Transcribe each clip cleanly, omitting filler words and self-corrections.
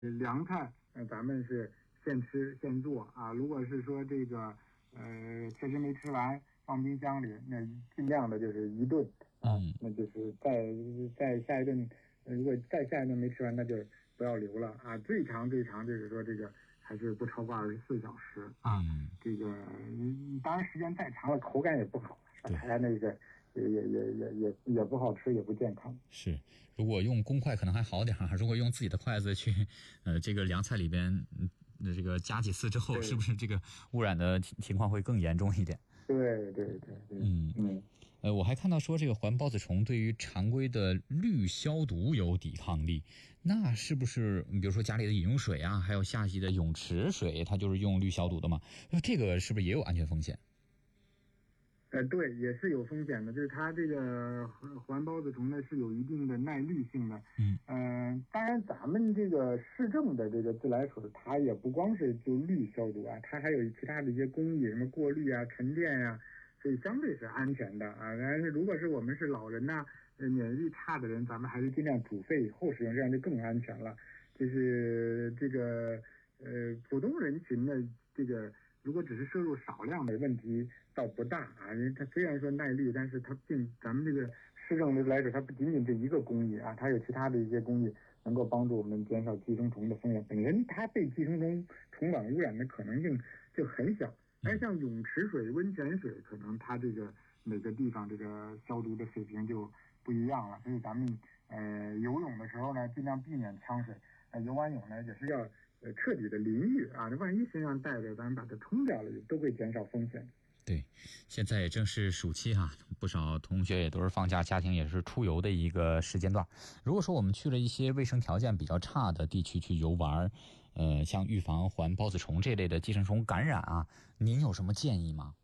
凉菜，咱们是现吃现做啊。如果是说这个确实没吃完，放冰箱里，那尽量的就是一顿啊，那就是再下一顿，如果再下一顿没吃完，那就不要留了啊。最长就是说这个还是不超过24小时啊。这个当然时间再长了，口感也不好，它那个。也不好吃，也不健康。 是，如果用公筷可能还好点如果用自己的筷子去，这个凉菜里边，这个夹几次之后，是不是这个污染的情况会更严重一点？ 对。 我还看到说这个环孢子虫对于常规的氯消毒有抵抗力，那是不是比如说家里的饮用水啊，还有下级的泳池水，它就是用氯消毒的嘛？这个是不是也有安全风险？ 对，也是有风险的，就是它这个环孢子虫呢是有一定的耐氯性的。当然咱们这个市政的这个自来水，它也不光是就氯消毒啊，它还有其他的一些工艺，什么过滤啊、沉淀啊，所以相对是安全的啊。但是如果是我们是老人呐、免疫力差的人，咱们还是尽量煮沸以后使用，这样就更安全了。就是这个普通人群的这个。如果只是摄入少量的问题倒不大啊，因为它虽然说耐氯，但是它咱们这个市政的来说，它不仅仅这一个工艺啊，它有其他的一些工艺能够帮助我们减少寄生虫的风险。本身它被寄生虫卵污染的可能性就很小，但是像泳池水、温泉水，可能它这个每个地方这个消毒的水平就不一样了。所以咱们游泳的时候呢，尽量避免呛水。游完泳呢，也是要彻底的淋浴啊，那万一身上带着，咱们把它冲掉了，都会减少风险。 对，现在也正是暑期不少同学也都是放假，家庭也是出游的一个时间段。如果说我们去了一些卫生条件比较差的地区去游玩，像预防环孢子虫这类的寄生虫感染您有什么建议吗？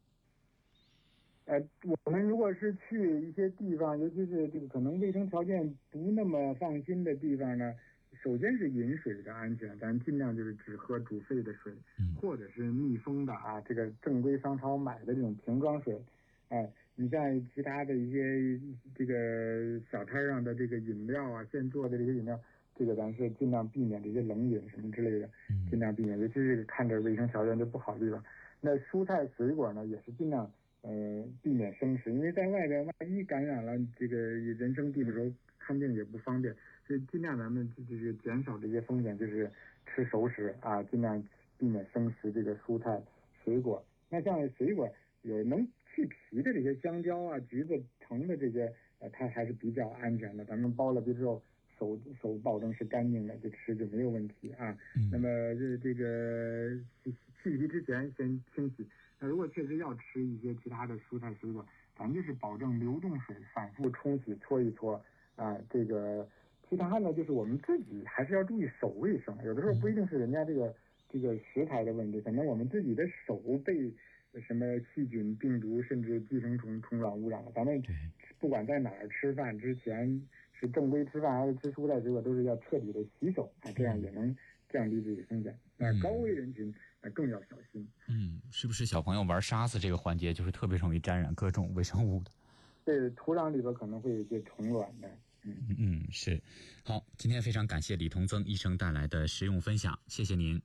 我们如果是去一些地方，尤其是这个可能卫生条件不那么放心的地方呢，首先是饮水的安全，咱尽量就是只喝煮沸的水，或者是密封的这个正规商超买的这种瓶装水。你像其他的一些这个小摊上的这个饮料现做的这些饮料，这个咱是尽量避免这些冷饮什么之类的，尽量避免，尤其是看着卫生条件就不好的地方。那蔬菜水果呢，也是尽量避免生食，因为在外边万一感染了这个人生地不熟，看病也不方便。所以尽量咱们就是减少这些风险，就是吃熟食尽量避免生食这个蔬菜水果。那像水果有能去皮的这些香蕉橘子、橙的这些它还是比较安全的。咱们剥了皮之后，手保证是干净的，就吃就没有问题那么这个去皮之前先清洗。那如果确实要吃一些其他的蔬菜水果，咱就是保证流动水反复冲洗搓一搓这个。其他呢，就是我们自己还是要注意手卫生。有的时候不一定是人家这个食材的问题，可能我们自己的手被什么细菌、病毒甚至寄生虫卵污染了。咱们不管在哪儿吃饭之前，是正规吃饭还是吃蔬菜水果，都是要彻底的洗手这样也能降低这个风险。高危人群更要小心。 是不是小朋友玩沙子这个环节就是特别容易沾染各种微生物的？ 对，土壤里边可能会有一些虫卵的。 是。好，今天非常感谢李同增医生带来的实用分享，谢谢您。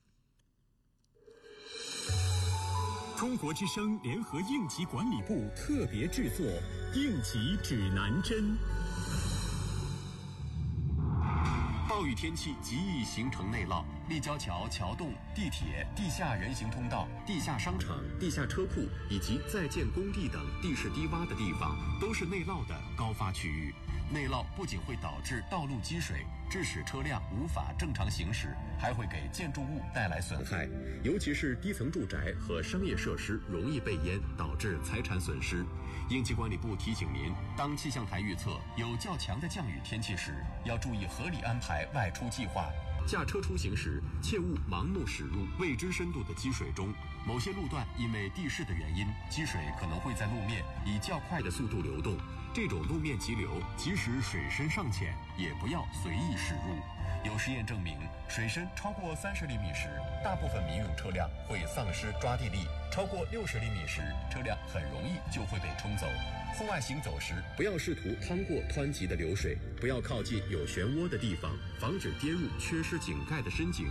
中国之声联合应急管理部特别制作应急指南针。暴雨天气极易形成内涝，立交桥、桥洞、地铁、地下人行通道、地下商场、地下车库以及在建工地等地势低洼的地方，都是内涝的高发区域。内涝不仅会导致道路积水，致使车辆无法正常行驶，还会给建筑物带来损害，尤其是低层住宅和商业设施容易被淹，导致财产损失。应急管理部提醒您，当气象台预测有较强的降雨天气时，要注意合理安排外出计划。驾车出行时，切勿盲目驶入未知深度的积水中。某些路段因为地势的原因，积水可能会在路面以较快的速度流动。这种路面急流，即使水深尚浅，也不要随意驶入。有实验证明，水深超过30厘米时，大部分民用车辆会丧失抓地力， 超过60厘米时，车辆很容易就会被冲走。户外行走时，不要试图趟过湍急的流水，不要靠近有漩涡的地方，防止跌入缺失井盖的深井。